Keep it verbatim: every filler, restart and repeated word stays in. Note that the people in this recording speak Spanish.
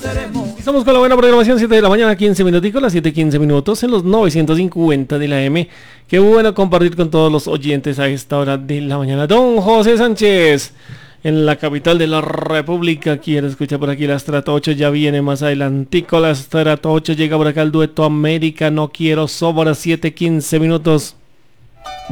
Estamos con la buena programación, siete de la mañana, quince minuticos, las siete quince minutos en los novecientos cincuenta de la M. Qué bueno compartir con todos los oyentes a esta hora de la mañana. Don José Sánchez, en la capital de la República, quiere escuchar por aquí la Estrato ocho, ya viene más adelantico la Estrato ocho, llega por acá el dueto América, no quiero sobra, siete quince minutos.